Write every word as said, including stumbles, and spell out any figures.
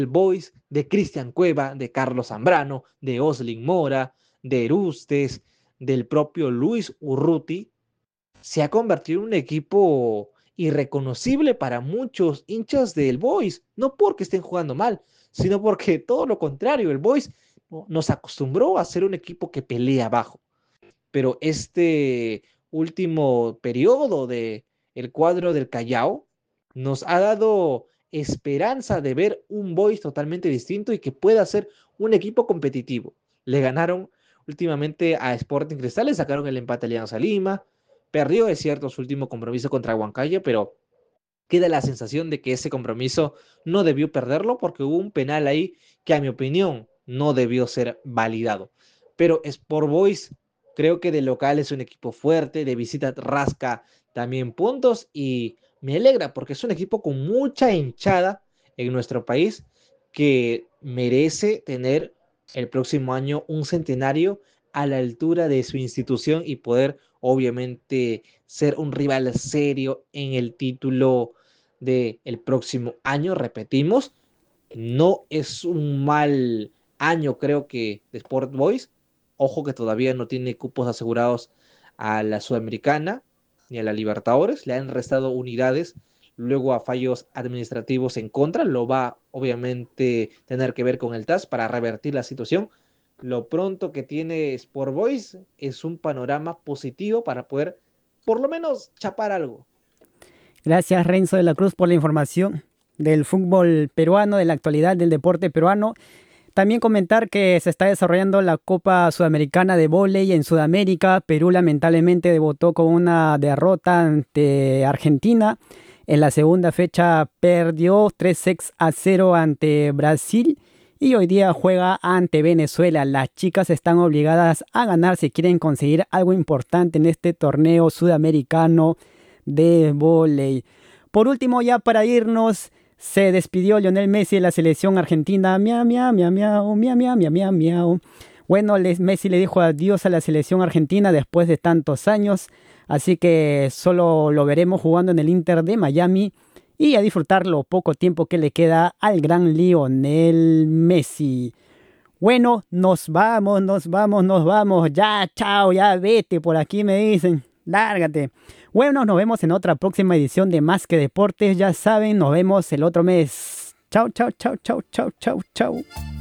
Boys, de Cristian Cueva, de Carlos Zambrano, de Oslin Mora, de Erustes, del propio Luis Urruti, se ha convertido en un equipo irreconocible para muchos hinchas del Boys, no porque estén jugando mal, sino porque todo lo contrario, el Boys nos acostumbró a ser un equipo que pelea abajo. Pero este último periodo de el cuadro del Callao nos ha dado esperanza de ver un Boys totalmente distinto y que pueda ser un equipo competitivo. Le ganaron últimamente a Sporting Cristal, le sacaron el empate a Alianza Lima, perdió, es cierto, su último compromiso contra Huancayo, pero queda la sensación de que ese compromiso no debió perderlo porque hubo un penal ahí que a mi opinión no debió ser validado. Pero Sport Boys creo que de local es un equipo fuerte, de visita rasca también puntos y me alegra porque es un equipo con mucha hinchada en nuestro país que merece tener el próximo año un centenario a la altura de su institución y poder obviamente ser un rival serio en el título del próximo año. Repetimos, no es un mal año, creo que, de Sport Boys. Ojo que todavía no tiene cupos asegurados a la Sudamericana ni a la Libertadores. Le han restado unidades luego a fallos administrativos en contra. Lo va, obviamente, tener que ver con el T A S para revertir la situación. Lo pronto que tiene Sport Boys es un panorama positivo para poder, por lo menos, chapar algo. Gracias, Renzo de la Cruz, por la información del fútbol peruano, de la actualidad del deporte peruano. También comentar que se está desarrollando la Copa Sudamericana de Vóley en Sudamérica. Perú lamentablemente debutó con una derrota ante Argentina. En la segunda fecha perdió tres sets a cero ante Brasil y hoy día juega ante Venezuela. Las chicas están obligadas a ganar si quieren conseguir algo importante en este torneo sudamericano de vóley. Por último, ya para irnos, se despidió Lionel Messi de la selección argentina. Miau, miau, miau, miau, miau, miau, miau, miau, miau. Bueno, Messi le dijo adiós a la selección argentina después de tantos años, así que solo lo veremos jugando en el Inter de Miami y a disfrutar lo poco tiempo que le queda al gran Lionel Messi. Bueno, nos vamos, nos vamos, nos vamos. Ya, chao, ya vete, por aquí me dicen. Lárgate. Bueno, nos vemos en otra próxima edición de Más que Deportes. Ya saben, nos vemos el otro mes. Chao, chao, chao, chao, chao, chao, chao.